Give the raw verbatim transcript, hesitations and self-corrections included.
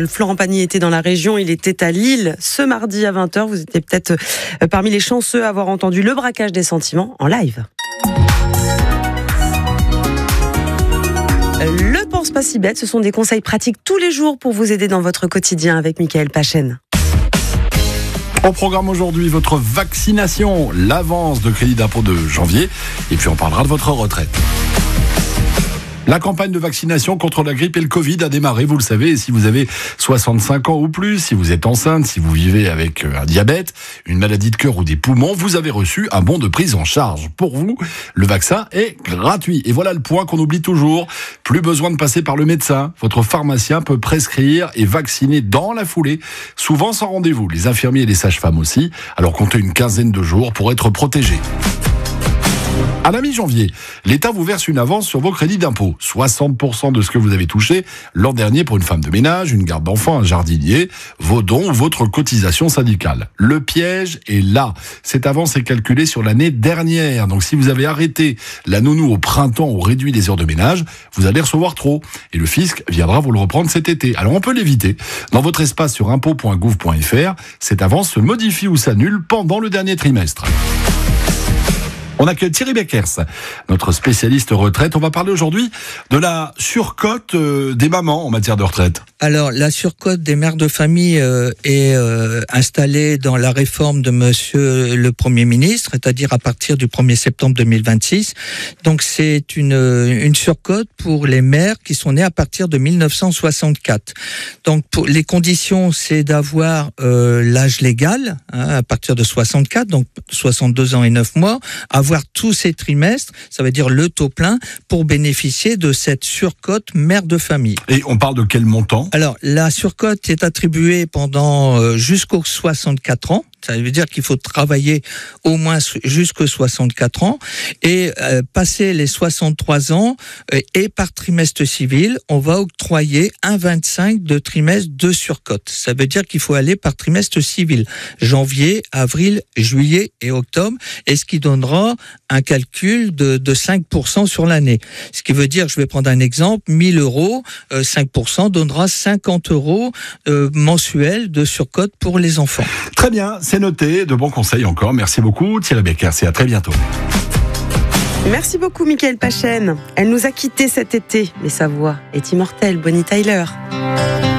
Florent Pagny était dans la région. Il était à Lille ce mardi à vingt heures. Vous étiez peut-être parmi les chanceux à avoir entendu le braquage des sentiments en live. Le pense pas si bête, ce sont des conseils pratiques tous les jours pour vous aider dans votre quotidien avec Mickaël Pachen. Au programme aujourd'hui, votre vaccination, l'avance de crédit d'impôt de janvier, et puis on parlera de votre retraite. La campagne de vaccination contre la grippe et le Covid a démarré, vous le savez, et si vous avez soixante-cinq ans ou plus, si vous êtes enceinte, si vous vivez avec un diabète, une maladie de cœur ou des poumons, vous avez reçu un bon de prise en charge. Pour vous, le vaccin est gratuit. Et voilà le point qu'on oublie toujours. Plus besoin de passer par le médecin. Votre pharmacien peut prescrire et vacciner dans la foulée, souvent sans rendez-vous. Les infirmiers et les sages-femmes aussi. Alors comptez une quinzaine de jours pour être protégés. À la mi-janvier, l'État vous verse une avance sur vos crédits d'impôt. soixante pour cent de ce que vous avez touché l'an dernier pour une femme de ménage, une garde d'enfants, un jardinier, vos dons ou votre cotisation syndicale. Le piège est là. Cette avance est calculée sur l'année dernière. Donc si vous avez arrêté la nounou au printemps ou réduit les heures de ménage, vous allez recevoir trop. Et le fisc viendra vous le reprendre cet été. Alors on peut l'éviter. Dans votre espace sur impôt point gouv point fr, cette avance se modifie ou s'annule pendant le dernier trimestre. On accueille Thierry Beckers, notre spécialiste retraite. On va parler aujourd'hui de la surcote des mamans en matière de retraite. Alors, la surcote des mères de famille euh, est euh, installée dans la réforme de Monsieur le Premier ministre, c'est-à-dire à partir du premier septembre deux mille vingt-six. Donc, c'est une, une surcote pour les mères qui sont nées à partir de mille neuf cent soixante-quatre. Donc, pour les conditions, c'est d'avoir euh, l'âge légal, hein, à partir de soixante-quatre, donc soixante-deux ans et neuf mois, avoir tous ces trimestres, ça veut dire le taux plein, pour bénéficier de cette surcote mère de famille. Et on parle de quel montant ? Alors, la surcote est attribuée pendant euh, jusqu'aux soixante-quatre ans. Ça veut dire qu'il faut travailler au moins jusqu'aux soixante-quatre ans. Et euh, passer les soixante-trois ans, euh, et par trimestre civil, on va octroyer un virgule vingt-cinq de trimestre de surcote. Ça veut dire qu'il faut aller par trimestre civil. Janvier, avril, juillet et octobre. Et ce qui donnera un calcul de, de cinq pour cent sur l'année. Ce qui veut dire, je vais prendre un exemple, mille euros, euh, cinq pour cent donnera cinquante euros euh, mensuels de surcote pour les enfants. Très bien, c'est noté. De bons conseils encore. Merci beaucoup Thierry Beckers et à très bientôt. Merci beaucoup Mickaël Pachen. Elle nous a quittés cet été, mais sa voix est immortelle. Bonnie Tyler.